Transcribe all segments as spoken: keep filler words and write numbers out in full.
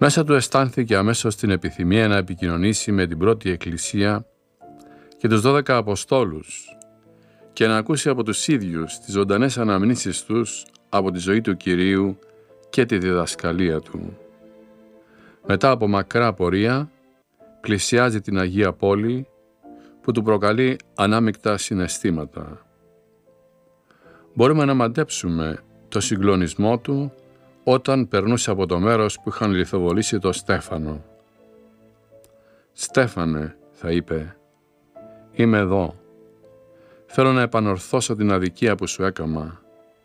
Μέσα του αισθάνθηκε αμέσως την επιθυμία να επικοινωνήσει με την πρώτη εκκλησία και τους δώδεκα Αποστόλους και να ακούσει από τους ίδιους τις ζωντανές αναμνήσεις τους από τη ζωή του Κυρίου και τη διδασκαλία του. Μετά από μακρά πορεία πλησιάζει την Αγία Πόλη που του προκαλεί ανάμεικτα συναισθήματα. Μπορούμε να μαντέψουμε το συγκλονισμό του όταν περνούσε από το μέρος που είχαν λιθοβολήσει το Στέφανο. «Στέφανε», θα είπε, «είμαι εδώ. Θέλω να επανορθώσω την αδικία που σου έκαμα».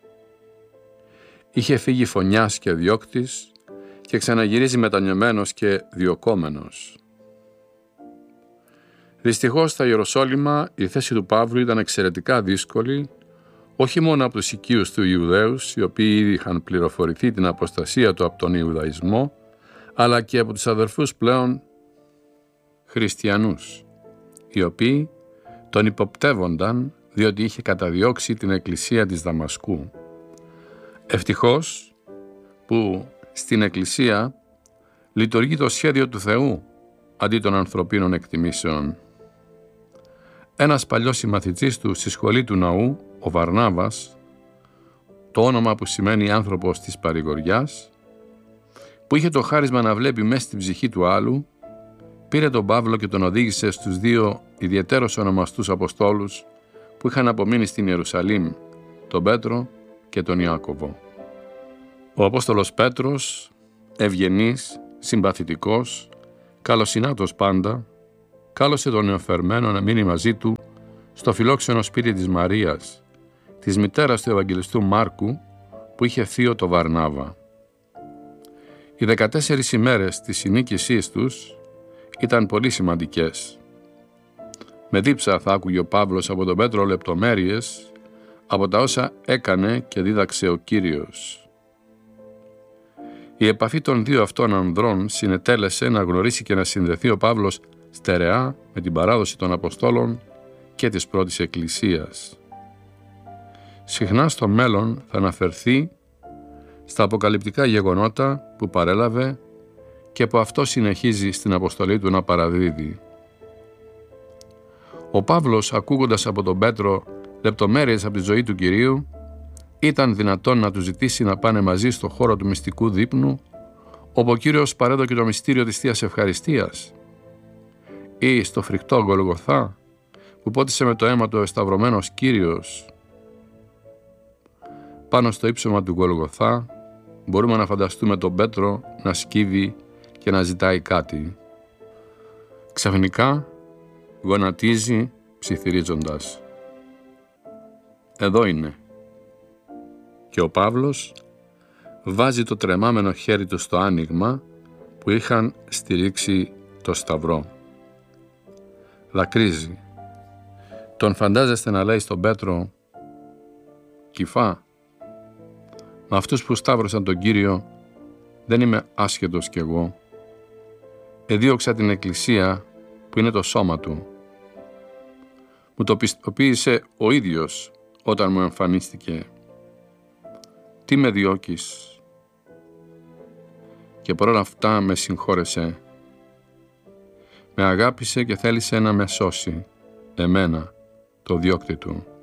Είχε φύγει φωνιάς και διώκτης και ξαναγυρίζει μετανιωμένος και διωκόμενος. Δυστυχώς στα Ιεροσόλυμα η θέση του Παύλου ήταν εξαιρετικά δύσκολη, όχι μόνο από τους οικείους του Ιουδαίους, οι οποίοι ήδη είχαν πληροφορηθεί την αποστασία του από τον Ιουδαϊσμό, αλλά και από τους αδερφούς πλέον χριστιανούς, οι οποίοι τον υποπτεύονταν διότι είχε καταδιώξει την εκκλησία της Δαμασκού. Ευτυχώς που στην εκκλησία λειτουργεί το σχέδιο του Θεού αντί των ανθρωπίνων εκτιμήσεων. Ένας παλιός συμμαθητής του στη σχολή του ναού, ο Βαρνάβας, το όνομα που σημαίνει άνθρωπος της παρηγοριάς, που είχε το χάρισμα να βλέπει μέσα στην ψυχή του άλλου, πήρε τον Παύλο και τον οδήγησε στους δύο ιδιαιτέρως ονομαστούς Αποστόλους που είχαν απομείνει στην Ιερουσαλήμ, τον Πέτρο και τον Ιάκωβο. Ο Απόστολος Πέτρος, ευγενής, συμπαθητικός, καλοσυνάτος πάντα, κάλωσε τον νεοφερμένο να μείνει μαζί του στο φιλόξενο σπίτι της Μαρίας, της μητέρας του Ευαγγελιστού Μάρκου, που είχε θείο το Βαρνάβα. Οι δεκατέσσερις ημέρες της συνοίκησής τους ήταν πολύ σημαντικές. Με δίψα θα άκουγε ο Παύλος από τον Πέτρο λεπτομέρειες από τα όσα έκανε και δίδαξε ο Κύριος. Η επαφή των δύο αυτών ανδρών συνετέλεσε να γνωρίσει και να συνδεθεί ο Παύλος στερεά με την παράδοση των Αποστόλων και της πρώτης Εκκλησίας. Συχνά στο μέλλον θα αναφερθεί στα αποκαλυπτικά γεγονότα που παρέλαβε και που αυτό συνεχίζει στην αποστολή του να παραδίδει. Ο Παύλος, ακούγοντας από τον Πέτρο λεπτομέρειες από τη ζωή του Κυρίου, ήταν δυνατόν να του ζητήσει να πάνε μαζί στο χώρο του μυστικού δείπνου, όπου ο Κύριος παρέδωκε το μυστήριο της Θείας Ευχαριστίας, ή στο φρικτό Γολγοθά, που πότισε με το αίμα του ο εσταυρωμένος Κύριος. Πάνω στο ύψωμα του Γολγοθά μπορούμε να φανταστούμε τον Πέτρο να σκύβει και να ζητάει κάτι. Ξαφνικά γονατίζει ψιθυρίζοντας. «Εδώ είναι». Και ο Παύλος βάζει το τρεμάμενο χέρι του στο άνοιγμα που είχαν στηρίξει το σταυρό. Δακρύζει. Τον φαντάζεστε να λέει στον Πέτρο «Κυφά, με αυτούς που σταύρωσαν τον Κύριο δεν είμαι άσχετος κι εγώ. Εδίωξα την Εκκλησία που είναι το σώμα του. Μου το πιστοποίησε ο ίδιος όταν μου εμφανίστηκε. Τι με διώκεις? Και παρόλα αυτά με συγχώρεσε. Με αγάπησε και θέλησε να με σώσει, εμένα, το διώκτη του».